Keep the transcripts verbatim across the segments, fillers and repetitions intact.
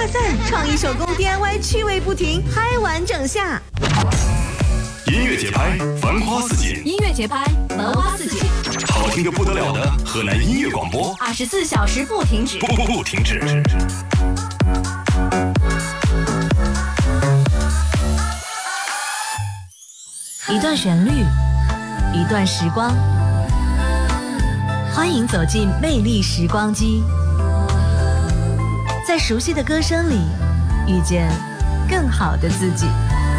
赞，创意手工 D I Y 趣味不停，嗨完整下。 音乐节拍，繁花似锦。 音乐节拍，繁花似锦。 好听的不得了的河南音乐广播， 二十四小时不停止， 不不不停止。 一段旋律，一段时光，欢迎走进魅力时光机，在熟悉的歌声里遇见更好的自己。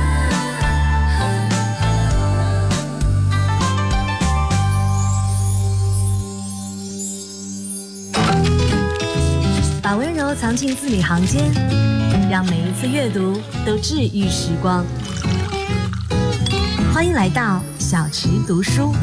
把温柔藏进字里行间，让每一次阅读都治愈时光。欢迎来到小池读书，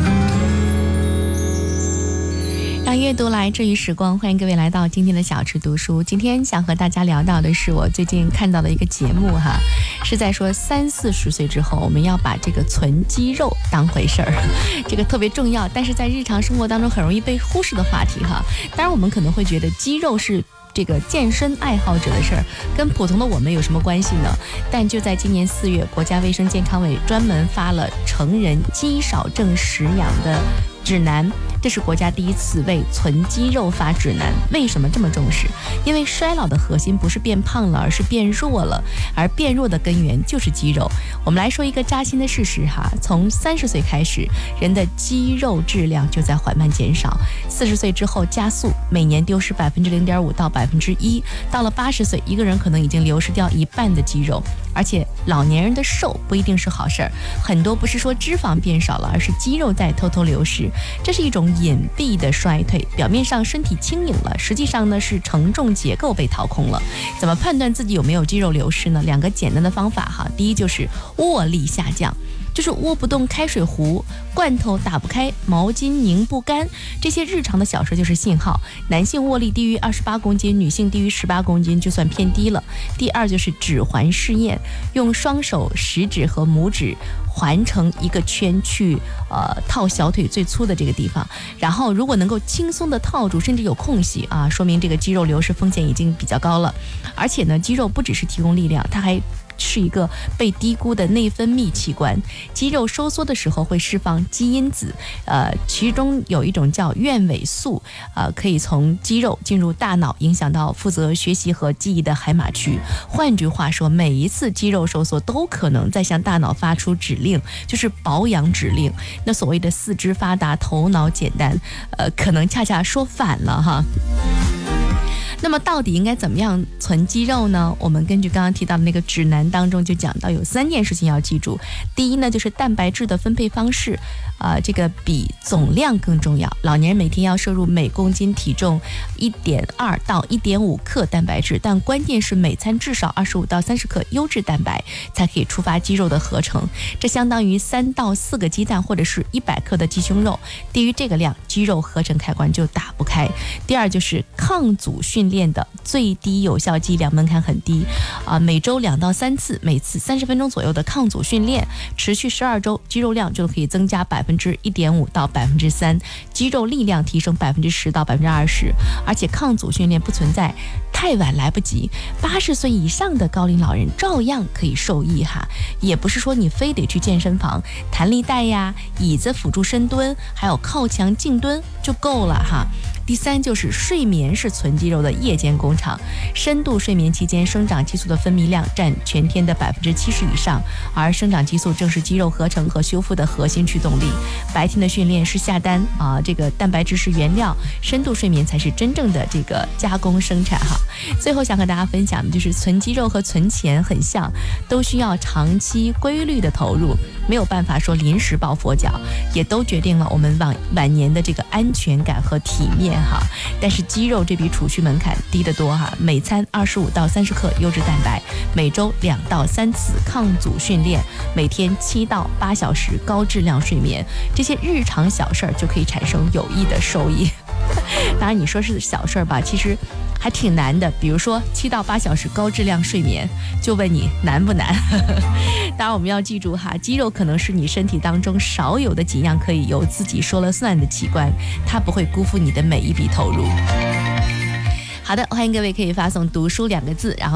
让阅读来治愈时光。欢迎各位来到今天的小池读书。今天想和大家聊到的是我最近看到的一个节目哈，是在说三四十岁之后我们要把这个存肌肉当回事儿，这个特别重要，但是在日常生活当中很容易被忽视的话题哈。当然我们可能会觉得肌肉是这个健身爱好者的事儿，跟普通的我们有什么关系呢？但就在今年四月，国家卫生健康委专门发了成人肌少症食养的指南，这是国家第一次为存肌肉发指南。为什么这么重视？因为衰老的核心不是变胖了，而是变弱了，而变弱的根源就是肌肉。我们来说一个扎心的事实哈，从三十岁开始，人的肌肉质量就在缓慢减少，四十岁之后加速，每年丢失百分之零点五到百分之一，到了八十岁，一个人可能已经流失掉一半的肌肉。而且老年人的瘦不一定是好事儿，很多不是说脂肪变少了，而是肌肉在偷偷流失，这是一种隐蔽的衰退。表面上身体轻盈了，实际上呢是承重结构被掏空了。怎么判断自己有没有肌肉流失呢？两个简单的方法哈，第一就是握力下降，就是握不动开水壶，罐头打不开，毛巾拧不干，这些日常的小事就是信号。男性握力低于二十八公斤，女性低于十八公斤就算偏低了。第二就是指环试验，用双手食指和拇指环成一个圈去呃套小腿最粗的这个地方，然后如果能够轻松的套住，甚至有空隙啊，说明这个肌肉流失风险已经比较高了。而且呢，肌肉不只是提供力量，它还是一个被低估的内分泌器官。肌肉收缩的时候会释放基因子，呃，其中有一种叫愿尾素，呃，可以从肌肉进入大脑，影响到负责学习和记忆的海马区。换句话说，每一次肌肉收缩都可能在向大脑发出指令，就是保养指令。那所谓的四肢发达，头脑简单，呃，可能恰恰说反了哈。那么到底应该怎么样存肌肉呢？我们根据刚刚提到的那个指南当中就讲到有三件事情要记住。第一呢，就是蛋白质的分配方式，呃，这个比总量更重要。老年人每天要摄入每公斤体重 一点二到一点五克蛋白质，但关键是每餐至少二十五到三十克优质蛋白，才可以触发肌肉的合成。这相当于三到四个鸡蛋或者是一百克的鸡胸肉。低于这个量，肌肉合成开关就打不开。第二就是抗阻训练的最低有效剂量门槛很低啊、呃，每周两到三次，每次三十分钟左右的抗阻训练，持续十二周，肌肉量就可以增加百分之一点五到百分之三，肌肉力量提升百分之十到百分之二十，而且抗阻训练不存在太晚来不及，八十岁以上的高龄老人照样可以受益哈。也不是说你非得去健身房，弹力带呀、椅子辅助深蹲，还有靠墙静蹲就够了哈。第三就是睡眠是存肌肉的夜间工厂，深度睡眠期间生长激素的分泌量占全天的百分之七十以上，而生长激素正是肌肉合成和修复的核心驱动力。白天的训练是下单啊，这个蛋白质是原料，深度睡眠才是真正的这个加工生产哈。最后想和大家分享的就是存肌肉和存钱很像，都需要长期规律的投入，没有办法说临时抱佛脚，也都决定了我们晚晚年的这个安全感和体面哈。但是肌肉这笔储蓄门槛低得多哈，每餐二十五到三十克优质蛋白，每周两到三次抗阻训练，每天七到八小时高质量睡眠，这些日常小事儿就可以产生有益的收益。当然你说是小事儿吧，其实还挺难的。比如说七到八小时高质量睡眠，就问你难不难？当然我们要记住哈，肌肉可能是你身体当中少有的几样可以由自己说了算的器官，它不会辜负你的每一笔投入。好的，欢迎各位可以发送读书两个字，然后